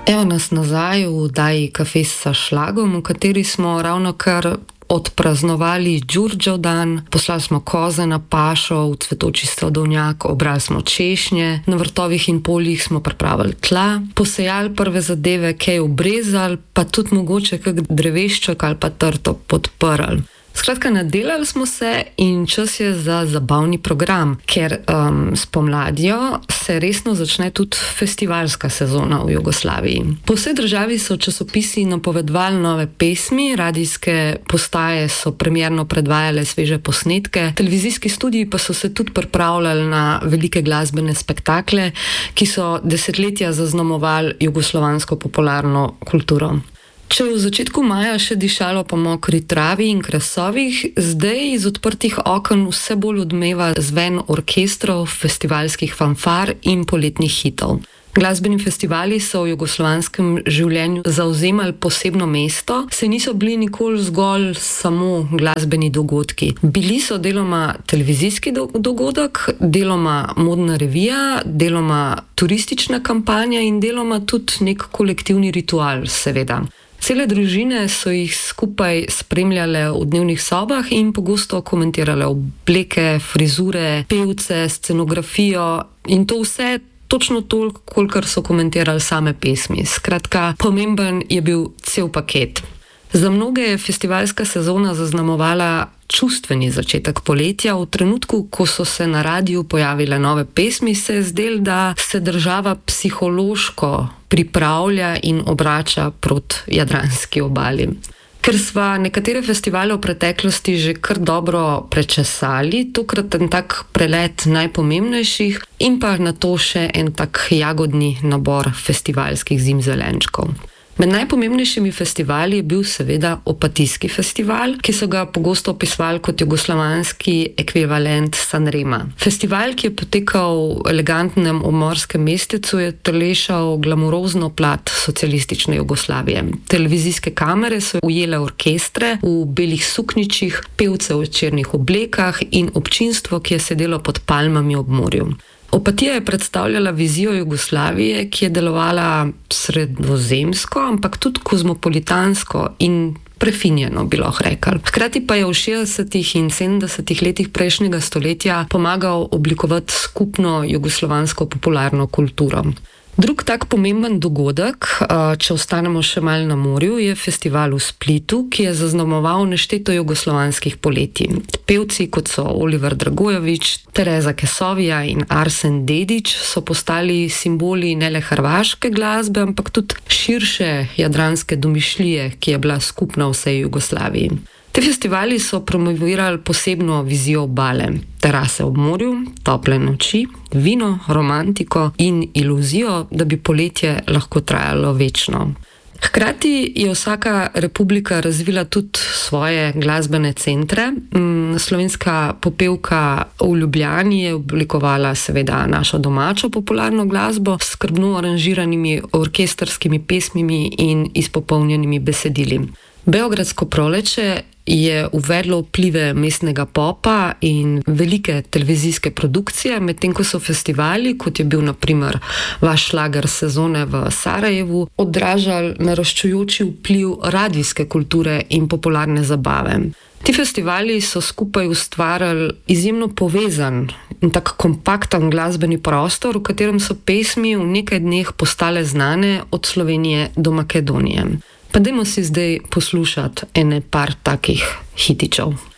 Evo nas nazaj v oddaji Kafe s šlagom, v kateri smo ravnokar odpraznovali Đurđev dan, poslali smo koze na pašo, v cvetoči sadovnjak, obrali smo češnje, na vrtovih in poljih smo pripravili tla, posejali prve zadeve, kaj obrezali, pa tudi mogoče kak drevešček ali pa trto podprli. Skratka, nadelali smo se in čas je za zabavni program, ker s pomladjo se resno začne tudi festivalska sezona v Jugoslaviji. Po vsej državi so časopisi napovedovali nove pesmi, radijske postaje so premierno predvajale sveže posnetke, televizijski studiji pa so se tudi pripravljali na velike glasbene spektakle, ki so desetletja zaznamovali jugoslovansko popularno kulturo. Če je v začetku maja še dišalo po mokri travi in krasovih, zdaj iz odprtih oken vse bolj odmeva zven orkestrov, festivalskih fanfar in poletnih hitov. Glasbeni festivali so v jugoslovanskem življenju zavzemali posebno mesto, saj niso bili nikoli zgolj samo glasbeni dogodki. Bili so deloma televizijski dogodek, deloma modna revija, deloma turistična kampanja in deloma tudi nek kolektivni ritual, seveda. Cele družine so jih skupaj spremljale v dnevnih sobah in pogosto komentirale obleke, frizure, pevce, scenografijo in to vse točno toliko, kolikor so komentirali same pesmi. Skratka, pomemben je bil cel paket. Za mnoge je festivalska sezona zaznamovala čustveni začetek poletja. V trenutku, ko so se na radiju pojavile nove pesmi, se je zdelo, da se država psihološko pripravlja in obrača proti jadranski obali. Ker sva nekatere festivale v preteklosti že kar dobro prečesali, tokrat en tak prelet najpomembnejših in pa na to še en tak jagodni nabor festivalskih zimzelenčkov. Med najpomembnejšimi festivali je bil seveda Opatijski festival, ki so ga pogosto opisovali kot jugoslovanski ekvivalent Sanrema. Festival, ki je potekal v elegantnem obmorskem mestecu, je telešal glamurozno plat socialistične Jugoslavije. Televizijske kamere so ujele orkestre v belih suknjičih, pevce v večernih oblekah in občinstvo, ki je sedelo pod palmami ob morju. Opatija je predstavljala vizijo Jugoslavije, ki je delovala sredozemsko, ampak tudi kozmopolitansko in prefinjeno, bi lahko rekli. Hkrati pa je v 60. in 70. letih prejšnjega stoletja pomagal oblikovati skupno jugoslovansko popularno kulturo. Drug tak pomemben dogodek, če ostanemo še malo na morju, je festival v Splitu, ki je zaznamoval nešteto jugoslovanskih poletij. Pevci, kot so Oliver Dragojević, Tereza Kesovija in Arsen Dedić, so postali simboli ne le hrvaške glasbe, ampak tudi širše jadranske domišljije, ki je bila skupna vsej Jugoslaviji. Te festivali so promovirali posebno vizijo obale, terase ob morju, tople noči, vino, romantiko in iluzijo, da bi poletje lahko trajalo večno. Hkrati je vsaka republika razvila tudi svoje glasbene centre. Slovenska popevka v Ljubljani je oblikovala seveda našo domačo popularno glasbo s skrbno aranžiranimi orkestrskimi pesmimi in izpopolnjenimi besedili. Beogradsko proleče je uvedlo vplive mestnega popa in velike televizijske produkcije, medtem ko so festivali, kot je bil na primer Vaš šlager sezone v Sarajevu, odražali naraščujoči vpliv radijske kulture in popularne zabave. Ti festivali so skupaj ustvarjali izjemno povezan in tak kompakten glasbeni prostor, v katerem so pesmi v nekaj dneh postale znane od Slovenije do Makedonije. Pa dajmo si zdaj poslušati ene par takih hitičev.